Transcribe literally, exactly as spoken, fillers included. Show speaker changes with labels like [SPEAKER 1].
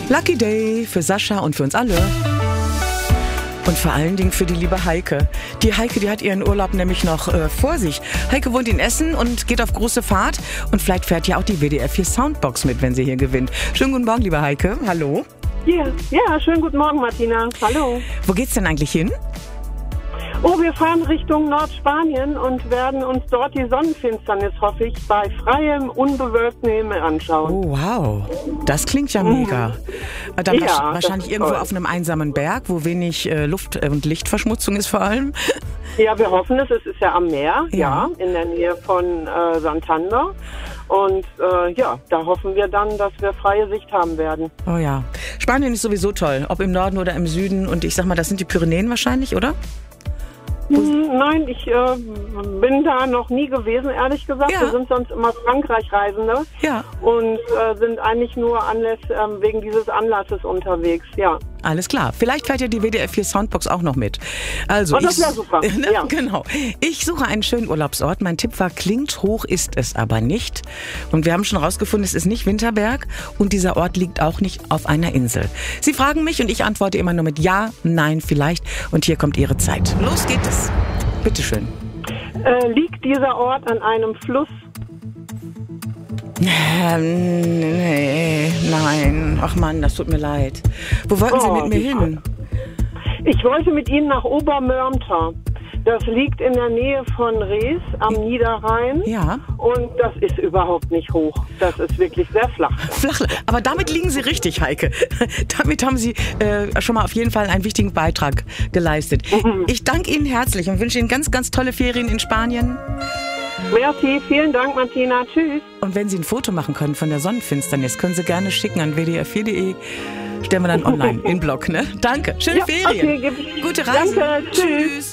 [SPEAKER 1] Lucky Day für Sascha und für uns alle. Und vor allen Dingen für die liebe Heike. Die Heike, die hat ihren Urlaub nämlich noch äh, vor sich. Heike wohnt in Essen und geht auf große Fahrt. Und vielleicht fährt ja auch die W D R vier Soundbox mit, wenn sie hier gewinnt. Schönen guten Morgen, liebe Heike. Hallo.
[SPEAKER 2] Ja, ja, schönen guten Morgen, Martina. Hallo.
[SPEAKER 1] Wo geht's denn eigentlich hin?
[SPEAKER 2] Oh, wir fahren Richtung Nordspanien und werden uns dort die Sonnenfinsternis, hoffe ich, bei freiem, unbewölktem Himmel anschauen.
[SPEAKER 1] Oh, wow. Das klingt ja mega. Mhm. Dann
[SPEAKER 2] ja,
[SPEAKER 1] wahrscheinlich irgendwo
[SPEAKER 2] toll.
[SPEAKER 1] Auf einem einsamen Berg, wo wenig äh, Luft- und Lichtverschmutzung ist vor allem.
[SPEAKER 2] Ja, wir hoffen es. Es ist ja am Meer, ja,
[SPEAKER 1] Ja.
[SPEAKER 2] in der Nähe von äh, Santander. Und äh, ja, da hoffen wir dann, dass wir freie Sicht haben werden.
[SPEAKER 1] Oh ja. Spanien ist sowieso toll, ob im Norden oder im Süden. Und ich sag mal, das sind die Pyrenäen wahrscheinlich, oder?
[SPEAKER 2] Hm, Nein, ich äh, bin da noch nie gewesen, ehrlich gesagt.
[SPEAKER 1] Ja.
[SPEAKER 2] Wir sind sonst immer Frankreich-Reisende
[SPEAKER 1] Ja.
[SPEAKER 2] und äh, sind eigentlich nur anläss, ähm, wegen dieses Anlasses unterwegs, ja.
[SPEAKER 1] Alles klar. Vielleicht fährt ja die W D R vier Soundbox auch noch mit. Also
[SPEAKER 2] Oh, das
[SPEAKER 1] ich,
[SPEAKER 2] wär super.
[SPEAKER 1] Ne?
[SPEAKER 2] Ja.
[SPEAKER 1] Genau. Ich suche einen schönen Urlaubsort. Mein Tipp war, klingt hoch, ist es aber nicht. Und wir haben schon rausgefunden, es ist nicht Winterberg und dieser Ort liegt auch nicht auf einer Insel. Sie fragen mich und ich antworte immer nur mit Ja, Nein, vielleicht. Und hier kommt Ihre Zeit. Los geht es. Bitteschön.
[SPEAKER 2] Äh, liegt dieser Ort an einem Fluss?
[SPEAKER 1] Ähm, nee, nein. Ach Mann, das tut mir leid. Wo wollten Sie
[SPEAKER 2] Oh,
[SPEAKER 1] mit mir
[SPEAKER 2] wie
[SPEAKER 1] hin?
[SPEAKER 2] Ich wollte mit Ihnen nach Obermörmter. Das liegt in der Nähe von Rees am Niederrhein.
[SPEAKER 1] Ja.
[SPEAKER 2] Und das ist überhaupt nicht hoch. Das ist wirklich sehr flach.
[SPEAKER 1] Flach, aber damit liegen Sie richtig, Heike. Damit haben Sie äh, schon mal auf jeden Fall einen wichtigen Beitrag geleistet.
[SPEAKER 2] Mhm.
[SPEAKER 1] Ich danke Ihnen herzlich und wünsche Ihnen ganz, ganz tolle Ferien in Spanien.
[SPEAKER 2] Merci, vielen Dank, Martina. Tschüss.
[SPEAKER 1] Und wenn Sie ein Foto machen können von der Sonnenfinsternis, können Sie gerne schicken an w d r vier punkt d e. Stellen wir dann online in den Blog, ne? Danke. Schöne
[SPEAKER 2] Ja,
[SPEAKER 1] Ferien.
[SPEAKER 2] okay, gebe ich.
[SPEAKER 1] Gute Reise.
[SPEAKER 2] Danke, tschüss.